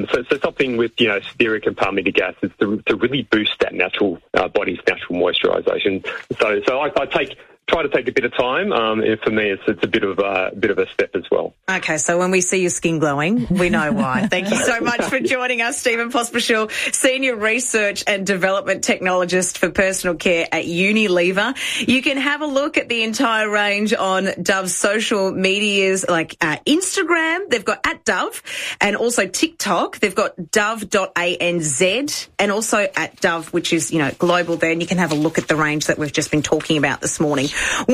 So something with, stearic and palmitic acids to really boost that body's natural moisturisation. So I try to take a bit of time. For me, it's a bit of a step as well. Okay, so when we see your skin glowing, we know why. Thank you so much for joining us, Stephen Pospisil, Senior Research and Development Technologist for Personal Care at Unilever. You can have a look at the entire range on Dove's social medias like Instagram. They've got @Dove, and also TikTok. They've got dove.anz, and also @Dove, which is, global there. And you can have a look at the range that we've just been talking about this morning.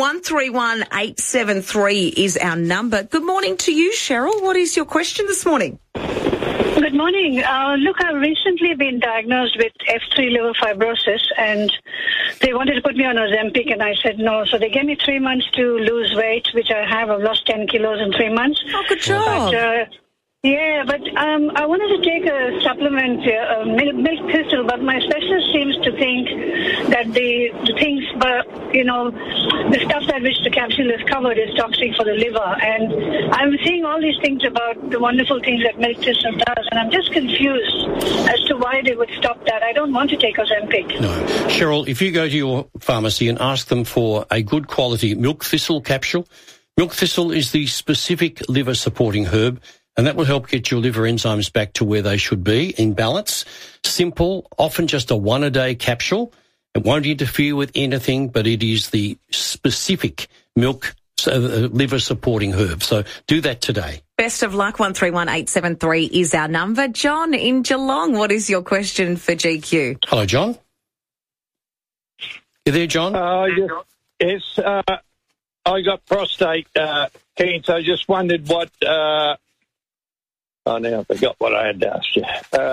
131873 is our number. Good morning to you, Cheryl. What is your question this morning? Good morning. Look, I've recently been diagnosed with F3 liver fibrosis, and they wanted to put me on Ozempic, and I said no. So they gave me 3 months to lose weight, which I have. I've lost 10 kilos in 3 months. Oh, good job. But I wanted to take a supplement, milk thistle, but my specialist seems to think that the things, the stuff that which the capsule is covered is toxic for the liver. And I'm seeing all these things about the wonderful things that milk thistle does, and I'm just confused as to why they would stop that. I don't want to take Ozempic. No. Cheryl, if you go to your pharmacy and ask them for a good quality milk thistle capsule, milk thistle is the specific liver supporting herb, and that will help get your liver enzymes back to where they should be, in balance. Simple, often just a 1-a-day capsule. It won't interfere with anything, but it is the specific liver supporting herb. So do that today. Best of luck. 131873 is our number. John in Geelong, what is your question for GQ? Hello, John. You there, John? Yes. I got prostate cancer. I just wondered what... now I forgot what I had to ask you.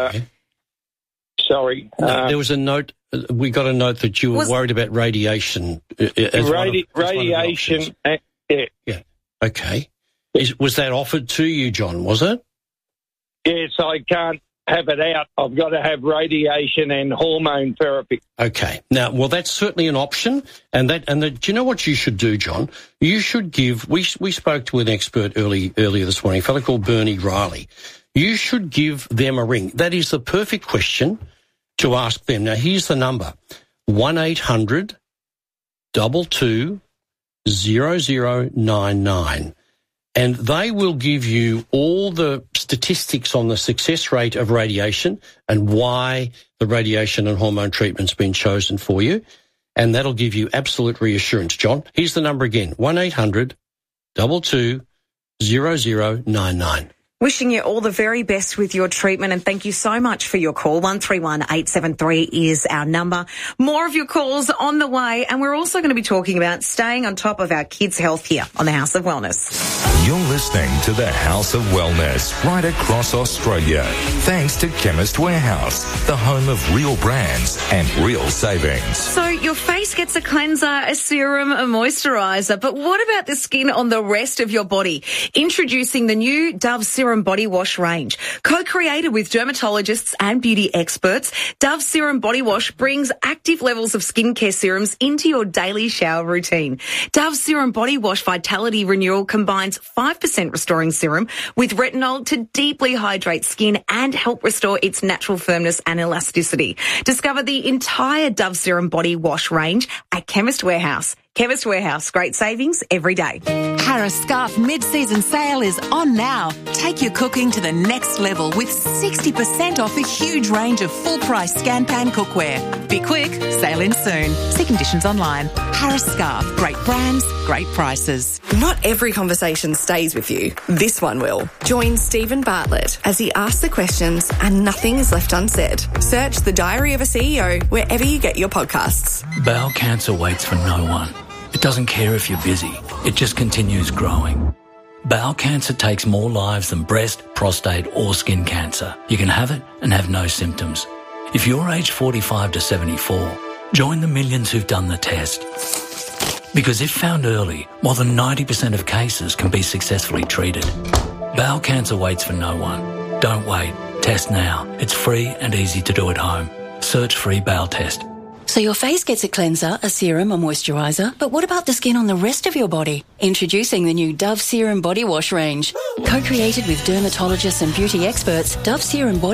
Sorry. There was a note. We got a note that you were worried about radiation. Radiation. Yeah. Okay. Was that offered to you, John, was it? Yes, I can't have it out. I've got to have radiation and hormone therapy. Okay. Now, well, that's certainly an option. Do you know what you should do, John? You should give. We spoke to an expert earlier this morning, a fellow called Bernie Riley. You should give them a ring. That is the perfect question to ask them. Now, here's the number: 1-800-22-0099. And they will give you all the statistics on the success rate of radiation and why the radiation and hormone treatment's been chosen for you. And that'll give you absolute reassurance, John. Here's the number again: 1-800-22-0099. Wishing you all the very best with your treatment, and thank you so much for your call. 131873 is our number. More of your calls on the way, and we're also going to be talking about staying on top of our kids' health here on the House of Wellness. You're listening to the House of Wellness right across Australia. Thanks to Chemist Warehouse, the home of real brands and real savings. So your face gets a cleanser, a serum, a moisturiser, but what about the skin on the rest of your body? Introducing the new Dove Serum Body Wash range. Co-created with dermatologists and beauty experts, Dove Serum Body Wash brings active levels of skincare serums into your daily shower routine. Dove Serum Body Wash Vitality Renewal combines 5% restoring serum with retinol to deeply hydrate skin and help restore its natural firmness and elasticity. Discover the entire Dove Serum Body Wash range at Chemist Warehouse. Chemist Warehouse, great savings every day. Harris Scarf mid-season sale is on now. Take your cooking to the next level with 60% off a huge range of full-price scan-pan cookware. Be quick, sale in soon. See conditions online. Harris Scarf, great brands, great prices. Not every conversation stays with you. This one will. Join Stephen Bartlett as he asks the questions and nothing is left unsaid. Search The Diary of a CEO wherever you get your podcasts. Bowel cancer waits for no one. It doesn't care if you're busy. It just continues growing. Bowel cancer takes more lives than breast, prostate or skin cancer. You can have it and have no symptoms. If you're aged 45 to 74, join the millions who've done the test. Because if found early, more than 90% of cases can be successfully treated. Bowel cancer waits for no one. Don't wait. Test now. It's free and easy to do at home. Search free bowel test. So your face gets a cleanser, a serum, a moisturiser, but what about the skin on the rest of your body? Introducing the new Dove Serum Body Wash range. Co-created with dermatologists and beauty experts, Dove Serum Body